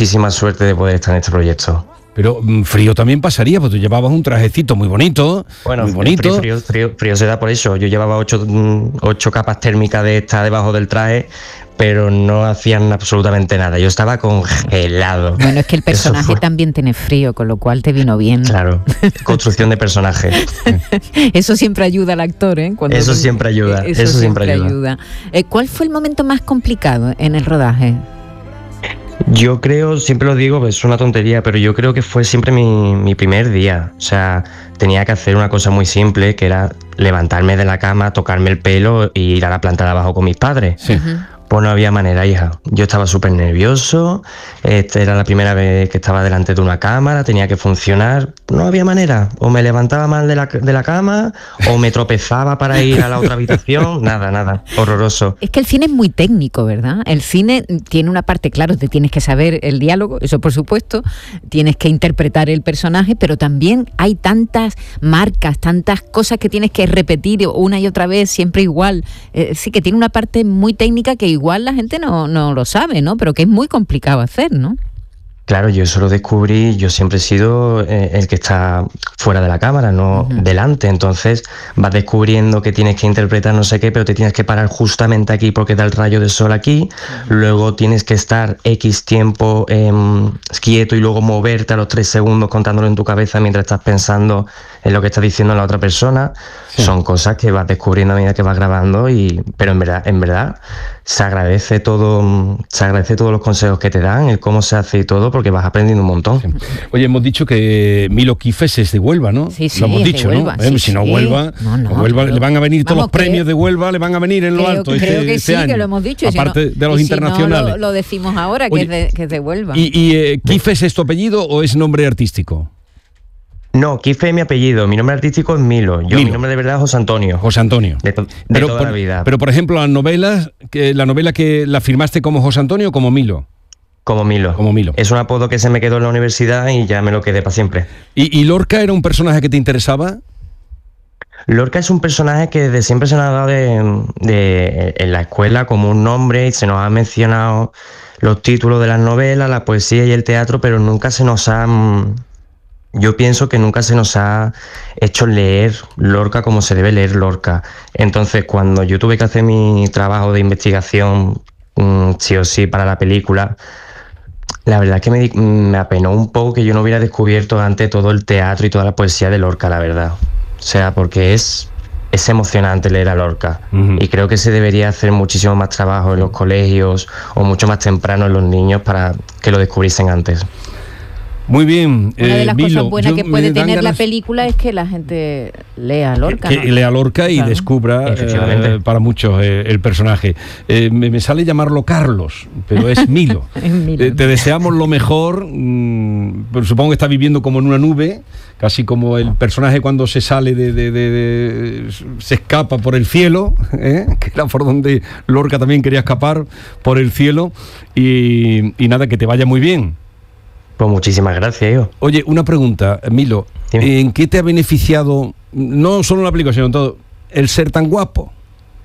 muchísima suerte de poder estar en este proyecto. Pero frío también pasaría, porque tú llevabas un trajecito muy bonito. Bueno, muy bonito. Frío se da por eso. Yo llevaba 8 capas térmicas de esta debajo del traje, pero no hacían absolutamente nada. Yo estaba congelado. Bueno, es que el personaje también tiene frío, con lo cual te vino bien. Claro, construcción de personaje. Eso siempre ayuda al actor, ¿eh? Eso siempre ayuda. Eso siempre ayuda. ¿Cuál fue el momento más complicado en el rodaje? Yo creo, siempre lo digo, es una tontería, pero yo creo que fue siempre mi primer día. O sea, tenía que hacer una cosa muy simple, que era levantarme de la cama, tocarme el pelo e ir a la planta de abajo con mis padres. Sí. Pues no había manera, hija. Yo estaba súper nervioso, era la primera vez que estaba delante de una cámara, tenía que funcionar, no había manera. O me levantaba mal de la cama, o me tropezaba para ir a la otra habitación, nada, horroroso. Es que el cine es muy técnico, ¿verdad? El cine tiene una parte, claro, te tienes que saber el diálogo, eso por supuesto, tienes que interpretar el personaje, pero también hay tantas marcas, tantas cosas que tienes que repetir una y otra vez, siempre igual. Sí que tiene una parte muy técnica que igual la gente no lo sabe, ¿no? Pero que es muy complicado hacer, ¿no? Claro, yo eso lo descubrí, yo siempre he sido el que está fuera de la cámara, no delante, entonces vas descubriendo que tienes que interpretar no sé qué, pero te tienes que parar justamente aquí porque da el rayo de sol aquí, luego tienes que estar X tiempo quieto y luego moverte a los 3 segundos contándolo en tu cabeza mientras estás pensando en lo que está diciendo la otra persona. Sí. Son cosas que vas descubriendo a medida que vas grabando, pero en verdad se agradece todos los consejos que te dan, el cómo se hace y todo, porque vas aprendiendo un montón. Sí. Oye, hemos dicho que Milo Quifes es de Huelva, ¿no? Sí, lo hemos dicho, Huelva, ¿no? Sí, si no, Huelva, Huelva le van a venir todos los premios de Huelva, le van a venir en lo alto creo que este sí, año. que lo hemos dicho. Aparte de los internacionales. No, lo decimos ahora, que, oye, que es de Huelva. ¿Y Quifes es tu apellido o es nombre artístico? No, Quife es mi apellido, mi nombre artístico es Milo. Mi nombre de verdad es José Antonio. José Antonio. De toda la vida. Pero por ejemplo, la novela que la firmaste como José Antonio o como Milo. Como Milo. Es un apodo que se me quedó en la universidad y ya me lo quedé para siempre. ¿Y Lorca era un personaje que te interesaba? Lorca es un personaje que desde siempre se nos ha dado en la escuela como un nombre y se nos ha mencionado los títulos de las novelas, la poesía y el teatro, pero nunca se nos ha... Yo pienso que nunca se nos ha hecho leer Lorca como se debe leer Lorca. Entonces, cuando yo tuve que hacer mi trabajo de investigación, sí o sí, para la película, la verdad es que me apenó un poco que yo no hubiera descubierto antes todo el teatro y toda la poesía de Lorca, la verdad. O sea, porque es emocionante leer a Lorca. Y creo que se debería hacer muchísimo más trabajo en los colegios o mucho más temprano en los niños para que lo descubriesen antes. Muy bien. Una de las cosas buenas que puede tener la película es que la gente lea a Lorca. Que lea a Lorca y descubra para muchos el personaje. Me sale llamarlo Carlos, pero es Milo. Te deseamos lo mejor. Pero supongo que está viviendo como en una nube, casi como el personaje cuando se sale se escapa por el cielo, que era por donde Lorca también quería escapar, por el cielo. Y nada, que te vaya muy bien. Pues muchísimas gracias, hijo. Oye, una pregunta, Milo. Dime. ¿En qué te ha beneficiado, no solo la película, sino todo, el ser tan guapo?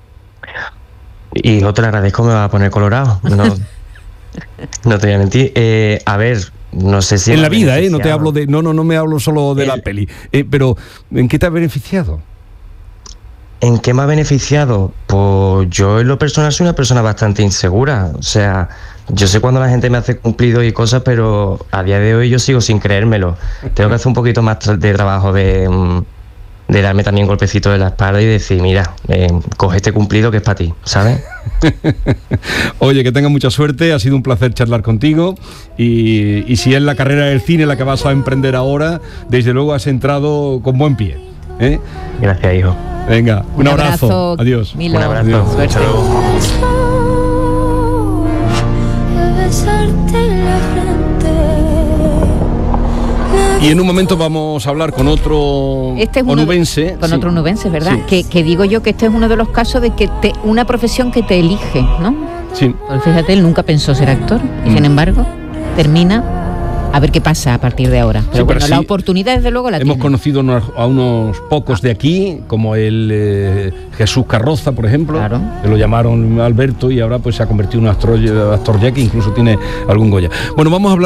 Hijo, te lo agradezco, me va a poner colorado. No te voy a mentir. A ver, no sé si... En la vida, no te hablo de... No me hablo solo de la peli. Pero, ¿en qué te ha beneficiado? ¿En qué me ha beneficiado? Pues yo en lo personal soy una persona bastante insegura. O sea, yo sé cuando la gente me hace cumplidos y cosas, pero a día de hoy yo sigo sin creérmelo. Tengo que hacer un poquito más de trabajo de darme también golpecitos de la espalda y decir, mira, coge este cumplido que es para ti, ¿sabes? Oye, que tengas mucha suerte, ha sido un placer charlar contigo y si es la carrera del cine la que vas a emprender ahora, desde luego has entrado con buen pie. Gracias, hijo. Venga, un abrazo. Adiós. Milo. Un abrazo. Adiós. Hasta luego. Y en un momento vamos a hablar con otro onubense. Otro onubense, ¿verdad? Sí. Que digo yo que este es uno de los casos de que una profesión que te elige, ¿no? Sí. Pues fíjate, él nunca pensó ser actor y sin embargo termina. A ver qué pasa a partir de ahora. Pero bueno, la oportunidad desde luego la tiene. Hemos conocido a unos pocos de aquí, como el Jesús Carroza, por ejemplo, claro, que lo llamaron Alberto y ahora pues se ha convertido en un actor ya que incluso tiene algún Goya. Bueno, vamos a hablar